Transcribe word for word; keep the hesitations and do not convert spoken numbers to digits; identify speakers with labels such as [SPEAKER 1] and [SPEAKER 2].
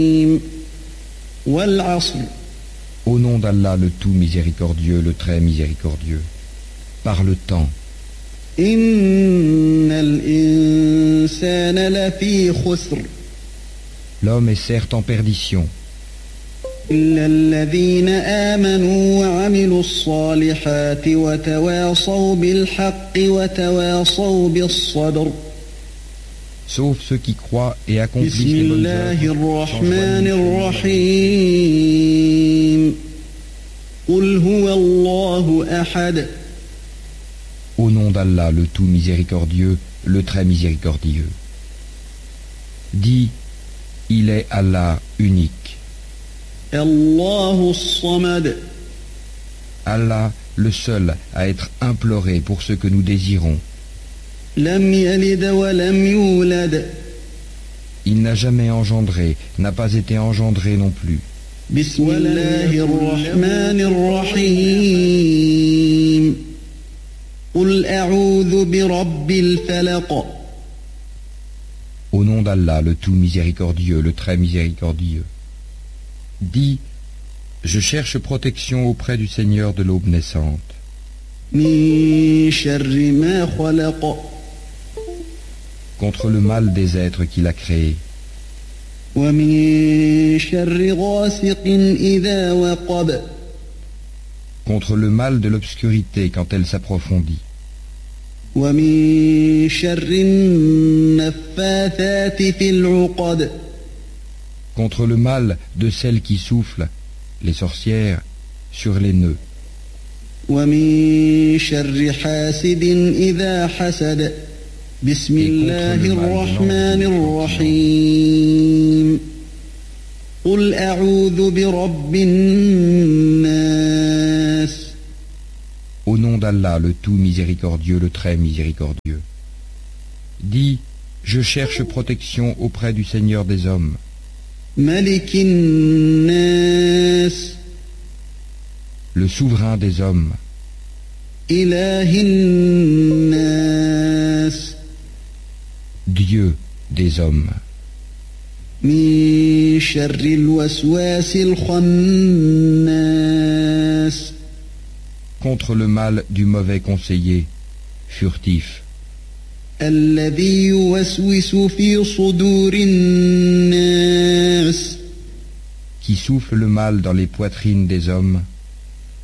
[SPEAKER 1] والعصر.
[SPEAKER 2] Au nom d'Allah, le tout miséricordieux, le très miséricordieux. Par le temps.
[SPEAKER 1] إن الإنسان لفي خسر.
[SPEAKER 2] L'homme est certes en perdition.
[SPEAKER 1] إلا الذين آمنوا وعملوا الصالحات وتواصوا بالحق وتواصوا بالصبر.
[SPEAKER 2] Sauf ceux qui croient et accomplissent
[SPEAKER 1] بسم
[SPEAKER 2] les bonnes
[SPEAKER 1] الله
[SPEAKER 2] œuvres.
[SPEAKER 1] الرحمن الرحيم. قل هو الله أحد.
[SPEAKER 2] Au nom d'Allah, le tout miséricordieux, le très miséricordieux. Dis, il est Allah unique.
[SPEAKER 1] الله الصمد.
[SPEAKER 2] Allah, le seul à être imploré pour ce que nous désirons.
[SPEAKER 1] لم يلد ولم يولد.
[SPEAKER 2] Il n'a jamais engendré, n'a pas été engendré non plus.
[SPEAKER 1] بسم الله الرحمن الرحيم. قل أعوذ برب الفلق.
[SPEAKER 2] Au nom d'Allah, le tout miséricordieux, le très miséricordieux. Dis, je cherche protection auprès du Seigneur de l'aube naissante.
[SPEAKER 1] من شر ما خلق.
[SPEAKER 2] Contre le mal des êtres qu'il a créés.
[SPEAKER 1] ومن شر غاسق إذا وقب.
[SPEAKER 2] Contre le mal de l'obscurité quand elle s'approfondit.
[SPEAKER 1] ومن شر النفاثات في العقد.
[SPEAKER 2] Contre le mal de celles qui soufflent, les sorcières, sur les nœuds.
[SPEAKER 1] ومن شر حاسد إذا حسد. بسم الله الرحمن الرحيم. قل أعوذ برب الناس.
[SPEAKER 2] Au nom d'Allah, le tout miséricordieux, le très miséricordieux. Dis, je cherche protection auprès du Seigneur des hommes.
[SPEAKER 1] ملك الناس.
[SPEAKER 2] Le souverain des hommes.
[SPEAKER 1] إله الناس.
[SPEAKER 2] Dieu des hommes.
[SPEAKER 1] من شر الوسواس الخناس.
[SPEAKER 2] Contre le mal du mauvais conseiller, furtif.
[SPEAKER 1] الذي يوسوس في صدور الناس.
[SPEAKER 2] Qui souffle le mal dans les poitrines des hommes.